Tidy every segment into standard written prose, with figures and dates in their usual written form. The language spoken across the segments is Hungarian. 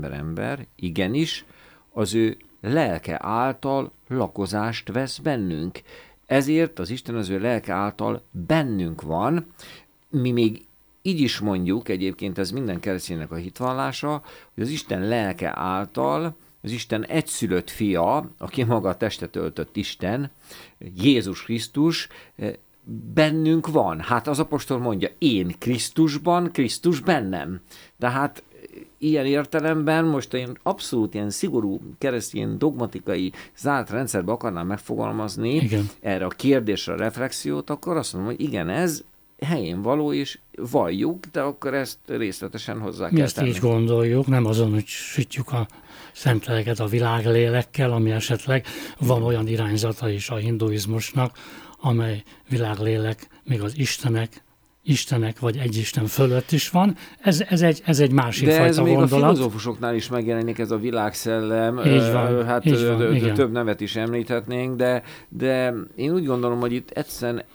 ember, igenis, az ő lelke által lakozást vesz bennünk. Ezért az Isten az ő lelke által bennünk van. Mi még így is mondjuk, egyébként ez minden kereszténynek a hitvallása, hogy az Isten lelke által, az Isten egyszülött fia, aki maga testet öltött Isten, Jézus Krisztus, bennünk van. Hát az apostol mondja, én Krisztusban, Krisztus bennem. Tehát ilyen értelemben most én abszolút ilyen szigorú keresztény dogmatikai zárt rendszerbe akarnám megfogalmazni erre a kérdésre a reflexiót, akkor azt mondom, hogy igen, ez helyén való, és valljuk, de akkor ezt részletesen hozzá kell tenni. Mi ezt így gondoljuk, nem azonosítjuk a Szentléleket a világlélekkel, ami esetleg van olyan irányzata is a hinduizmusnak, amely világlélek még az Istenek vagy egy Isten fölött is van. Ez egy másik fajta gondolat. De ez még a filozófusoknál is megjelenik, ez a világszellem. Így van, hát így van, több nevet is említhetnénk, de én úgy gondolom, hogy itt egyszerűen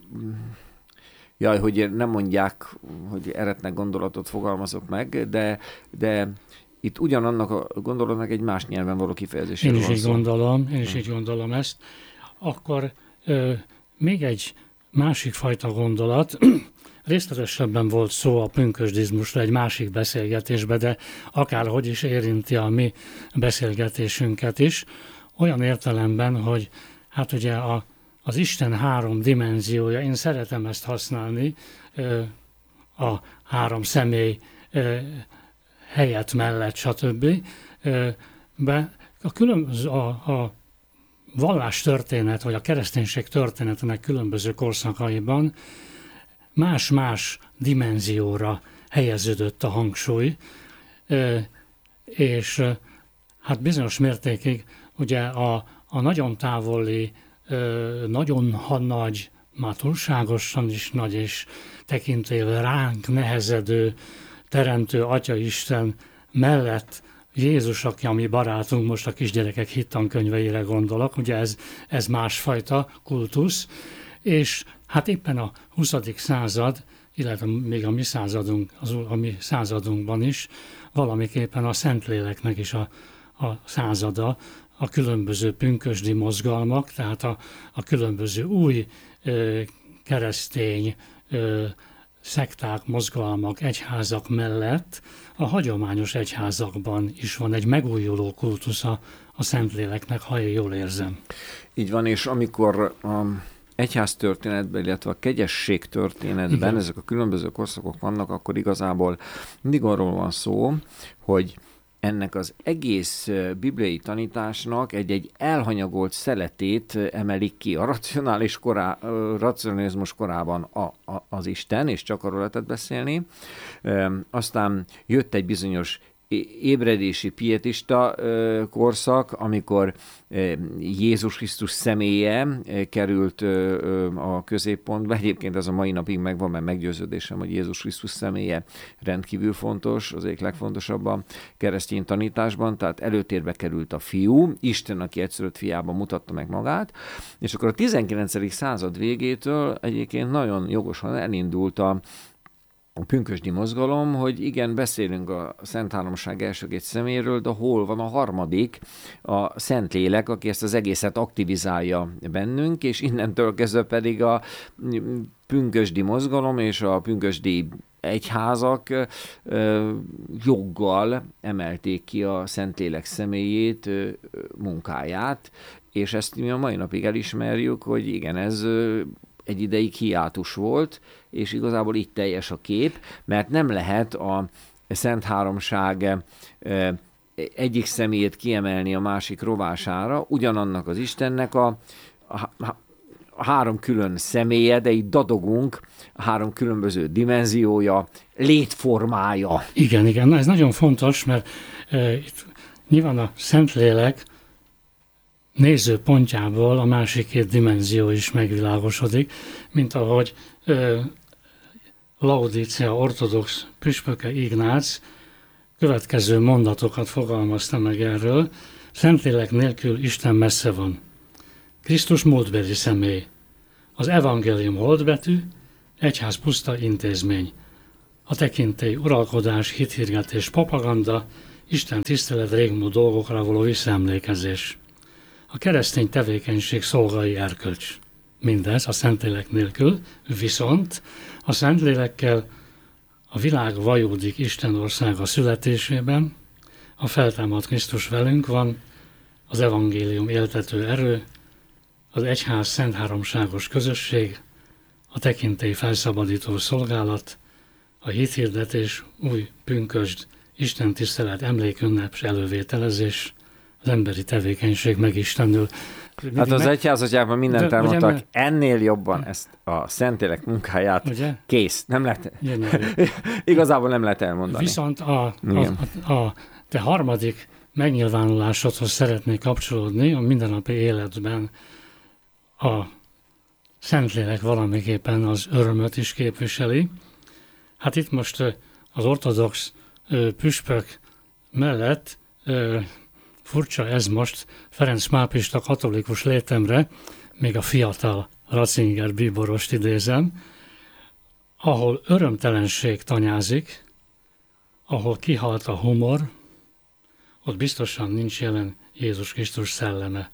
hogy nem mondják, hogy eretnek gondolatot fogalmazok meg, de itt ugyanannak a gondolatnak egy más nyelven való kifejezésére van szó. Én is így gondolom ezt. Akkor még egy másik fajta gondolat, részletesebben volt szó a pünkösdizmusra egy másik beszélgetésben, de akárhogy is érinti a mi beszélgetésünket is, olyan értelemben, hogy hát ugye az Isten három dimenziója, én szeretem ezt használni, a három személy helyett, mellett, stb. A vallás történet, vagy a kereszténység történetének különböző korszakaiban más-más dimenzióra helyeződött a hangsúly, és hát bizonyos mértékig ugye a nagyon távoli, nagyon nagy, már túlságosan is nagy és tekintével ránk nehezedő teremtő Atyaisten mellett Jézus, aki a mi barátunk, most a kisgyerekek hittankönyveire gondolok, ugye ez másfajta kultusz, és hát éppen a 20. század, illetve még a mi századunkban is valamiképpen a Szentléleknek is a százada, a különböző pünkösdi mozgalmak, tehát a különböző új keresztény szekták, mozgalmak, egyházak mellett a hagyományos egyházakban is van egy megújuló kultusza a Szentléleknek, ha én jól érzem. Így van, és amikor egyház történetben, illetve a kegyesség történetben ezek a különböző korszakok vannak, akkor igazából mindig arról van szó, hogy ennek az egész bibliai tanításnak egy elhanyagolt szeletét emelik ki. A racionalizmus korában az Isten, és csak arról lehetett beszélni. Aztán jött egy bizonyos ébredési pietista korszak, amikor Jézus Krisztus személye került a középpontba. Egyébként ez a mai napig megvan, mert meggyőződésem, hogy Jézus Krisztus személye rendkívül fontos, az egyik legfontosabb a keresztény tanításban, tehát előtérbe került a fiú, Isten, aki egyszülött fiában mutatta meg magát, és akkor a 19. század végétől egyébként nagyon jogosan elindult a pünkösdi mozgalom, hogy igen, beszélünk a Szent Háromság első két szeméről, de hol van a harmadik, a Szentlélek, aki ezt az egészet aktivizálja bennünk, és innentől kezdve pedig a pünkösdi mozgalom és a pünkösdi egyházak joggal emelték ki a Szentlélek személyét, munkáját, és ezt mi a mai napig elismerjük, hogy igen, ez egy ideig hiátus volt, és igazából itt teljes a kép, mert nem lehet a Szent Háromság egyik személyét kiemelni a másik rovására, ugyanannak az Istennek a három külön személye, de itt dadogunk, a három különböző dimenziója, létformája. Igen, ez nagyon fontos, mert itt nyilván a Szentlélek nézőpontjából a másik két dimenzió is megvilágosodik, mint ahogy Laodicea ortodox püspöke Ignác következő mondatokat fogalmazta meg erről. Szentlélek nélkül Isten messze van. Krisztus múltbeli személy. Az evangélium holdbetű, egyház puszta intézmény. A tekintély, uralkodás, hithirgetés, propaganda, Isten tisztelet régmúlt dolgokra való visszaemlékezés. A keresztény tevékenység szolgai erkölcs. Mindez a Szentlélek nélkül, viszont a Szentlélekkel a világ vajúdik Isten országa születésében, a feltámadt Krisztus velünk van, az evangélium éltető erő, az egyház szent háromságos közösség, a tekintély felszabadító szolgálat, a hithirdetés, új pünkösd, Isten tisztelet, emlékünnep és elővételezés, az emberi tevékenység megistenül. Hát az egyházatyában mindent De, elmondtak, ugye, ennél jobban ezt a Szentlélek munkáját ugye? Kész. Nem lehet, igazából nem lehet elmondani. Viszont a te harmadik megnyilvánulásodhoz szeretnék kapcsolódni, a mindennapi életben a Szentlélek valamiképpen az örömöt is képviseli. Hát itt most az ortodox püspök mellett furcsa ez most Ferenc pápista katolikus létemre, még a fiatal Ratzinger bíborost idézem, ahol örömtelenség tanyázik, ahol kihalt a humor, ott biztosan nincs jelen Jézus Krisztus szelleme.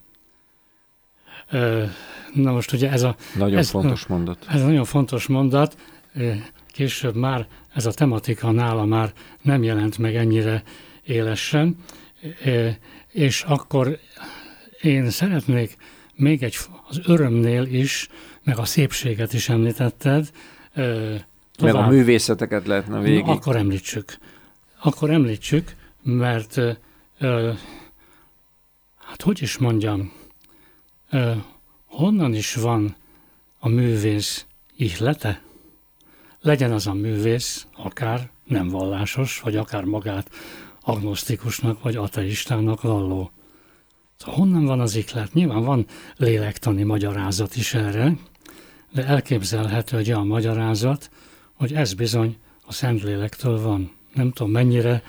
Na most ugye ez fontos mondat. Ez nagyon fontos mondat, később már ez a tematika nála már nem jelent meg ennyire élesen, és akkor én szeretnék még az örömnél is, meg a szépséget is említetted. Meg a művészeteket lehetne végig. Akkor említsük, mert hát hogy is mondjam, honnan is van a művész ihlete? Legyen az a művész akár nem vallásos, vagy akár magát agnosztikusnak, vagy ateistának valló. Szóval honnan van az ihlet? Nyilván van lélektani magyarázat is erre, de elképzelhető egy olyan magyarázat, hogy ez bizony a Szentlélektől van. Nem tudom, mennyire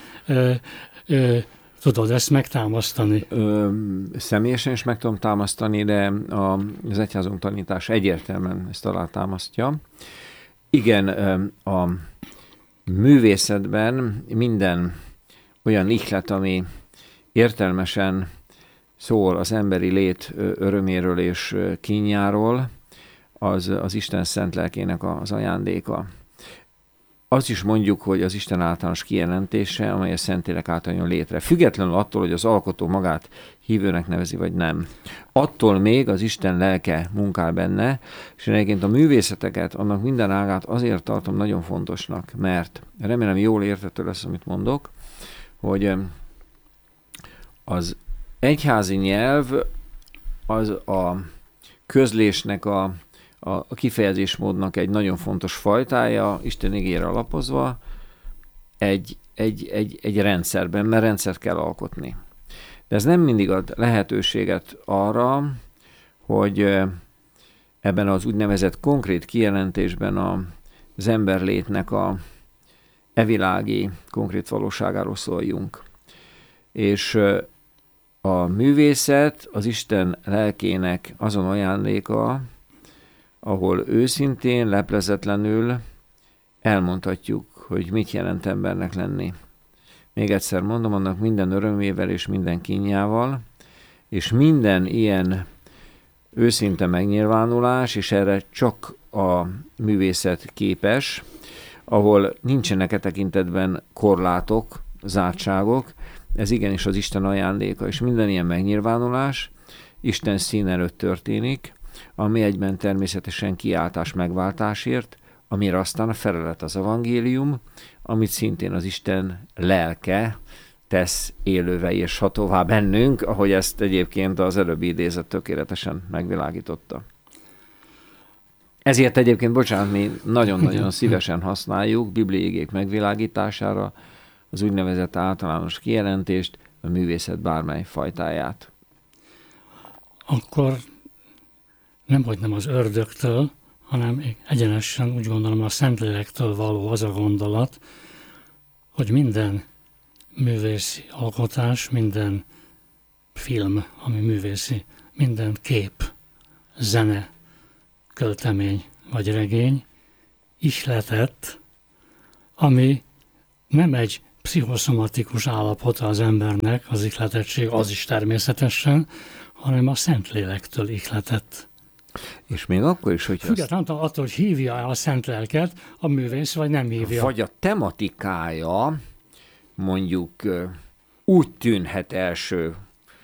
tudod ezt megtámasztani? Személyesen is meg tudom támasztani, de az egyházunk tanítás egyértelműen ezt alátámasztja. Igen, a művészetben minden olyan ihlet, ami értelmesen szól az emberi lét öröméről és kínjáról, az Isten szent lelkének az ajándéka. Azt is mondjuk, hogy az Isten általános kijelentése, amely a Szentlélek által jön létre. Függetlenül attól, hogy az alkotó magát hívőnek nevezi, vagy nem. Attól még az Isten lelke munkál benne, és egyébként a művészeteket, annak minden ágát azért tartom nagyon fontosnak, mert remélem jól érthető lesz, amit mondok, hogy az egyházi nyelv az a közlésnek a kifejezésmódnak egy nagyon fontos fajtája, Isten igére alapozva, egy rendszerben, mert rendszert kell alkotni. De ez nem mindig ad lehetőséget arra, hogy ebben az úgynevezett konkrét kijelentésben az emberlétnek a evilági konkrét valóságáról szóljunk. És a művészet az Isten lelkének azon ajándéka, ahol őszintén, leplezetlenül elmondhatjuk, hogy mit jelent embernek lenni. Még egyszer mondom, annak minden örömével és minden kínjával, és minden ilyen őszinte megnyilvánulás, és erre csak a művészet képes, ahol nincsenek e tekintetben korlátok, zártságok, ez igenis az Isten ajándéka, és minden ilyen megnyilvánulás Isten szín előtt történik, ami egyben természetesen kiáltás megváltásért, amire aztán a felelet az evangélium, amit szintén az Isten lelke tesz élővé és hatóvá bennünk, ahogy ezt egyébként az előbbi idézet tökéletesen megvilágította. Ezért egyébként, bocsánat, mi nagyon-nagyon szívesen használjuk bibliai igék megvilágítására az úgynevezett általános kijelentést, a művészet bármely fajtáját. Akkor nemhogy nem az ördögtől, hanem egyenesen úgy gondolom a Szentlélektől való az a gondolat, hogy minden művészi alkotás, minden film, ami művészi, minden kép, zene, költemény vagy regény ihletett, ami nem egy pszichoszomatikus állapota az embernek, az ihletettség, az is természetesen, hanem a Szentlélektől ihletett. És még akkor is, hogy függetlenül attól, hogy hívja a szent lelket a művész, vagy nem hívja. Vagy a tematikája mondjuk úgy tűnhet első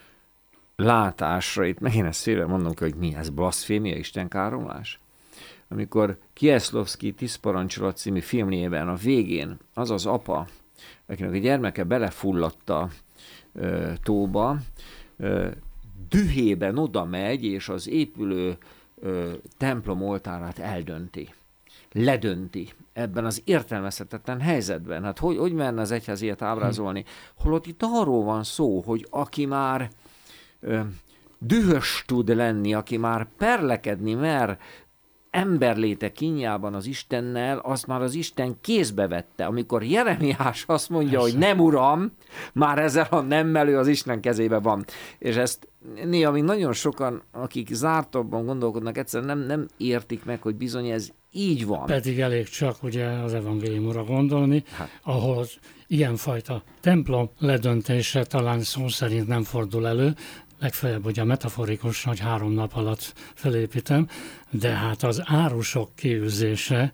látásra, itt megint ezt szépen mondom, hogy mi ez, blaszfémia, istenkáromlás? Amikor Kieslowski 10 parancsolat című filmjében a végén az az apa, akinek a gyermeke belefulladt a tóba, dühében oda megy, és az épülő templom oltárát eldönti. Ledönti ebben az értelmezhetetlen helyzetben. Hát hogy merne az egyház ilyet ábrázolni? Holott itt arról van szó, hogy aki már dühös tud lenni, aki már perlekedni mer emberléte kínjában az Istennel, azt már az Isten kézbe vette. Amikor Jeremiás azt mondja, hogy nem uram, már ezzel a nemmel ő az Isten kezébe van. És ezt néha még nagyon sokan, akik zártabban gondolkodnak, egyszerűen nem értik meg, hogy bizony ez így van. Pedig elég csak ugye az evangéliumra gondolni, ahol ilyenfajta templom ledöntése talán szó szerint nem fordul elő, legfeljebb ugye metaforikus, hogy 3 nap alatt felépítem, de hát az árusok kiűzése,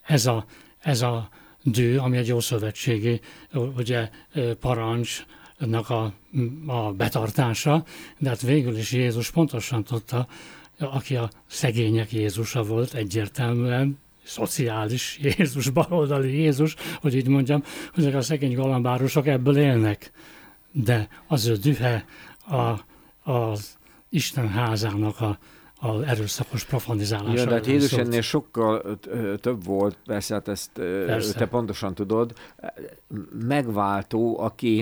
ez a dű, ami egy ószövetségi ugye, parancsnak a betartása, de hát végül is Jézus pontosan tudta, aki a szegények Jézusa volt egyértelműen, szociális Jézus, baloldali Jézus, hogy így mondjam, hogy ezek a szegény galambárusok ebből élnek. De az ő dühe az Isten házának az erőszakos profanizálása. Ja, de hát Jézus ennél sokkal több volt, persze, hát ezt te pontosan tudod, megváltó, aki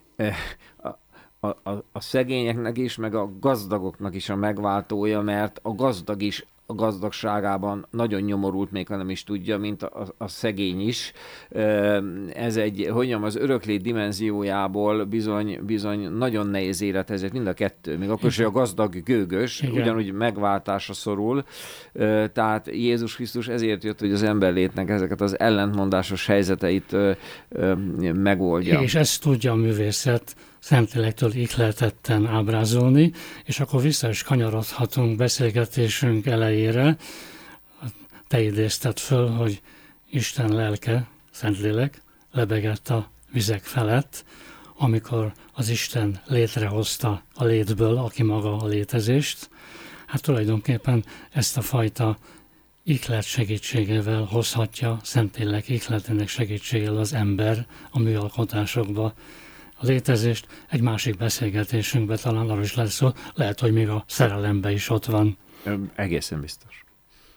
a szegényeknek is, meg a gazdagoknak is a megváltója, mert a gazdag is a gazdagságában nagyon nyomorult, még ha nem is tudja, mint a szegény is. Ez egy, hogy mondjam, az öröklét dimenziójából bizony nagyon nehéz élet, ezért mind a kettő. Még akkor is, hogy a gazdag gőgös, ugyanúgy megváltásra szorul. Tehát Jézus Krisztus ezért jött, hogy az emberlétnek ezeket az ellentmondásos helyzeteit megoldja. És ezt tudja a művészet Szentlélektől ihletetten ábrázolni, és akkor vissza is kanyarodhatunk beszélgetésünk elejére. Te idézted föl, hogy Isten lelke, Szentlélek lebegett a vizek felett, amikor az Isten létrehozta a létből, aki maga a létezést. Hát tulajdonképpen ezt a fajta ihlet segítségével hozhatja, Szentlélek ihletének segítségével az ember a műalkotásokba a létezést. Egy másik beszélgetésünkben talán arról is lesz szó, lehet, hogy még a szerelemben is ott van. Egészen biztos.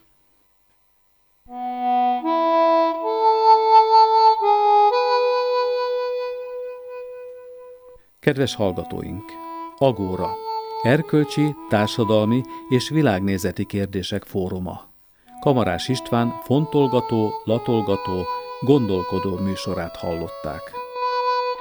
Kedves hallgatóink! Agóra. Erkölcsi, társadalmi és világnézeti kérdések fóruma. Kamarás István fontolgató, latolgató, gondolkodó műsorát hallották.